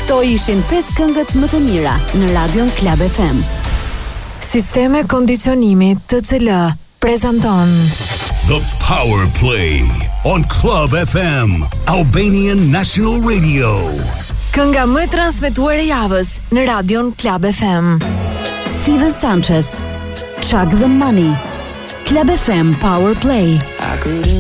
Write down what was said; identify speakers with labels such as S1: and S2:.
S1: Këto ishin 5 këngët më të mira në Radion Club FM.
S2: Sisteme kondicionimi TCL prezanton
S3: The Power Play on Club FM, Albanian National Radio.
S2: Kënga më transmetuar e javës në Radion Club FM.
S1: Steven Sanchez, Chuck the Money, Club FM Power Play.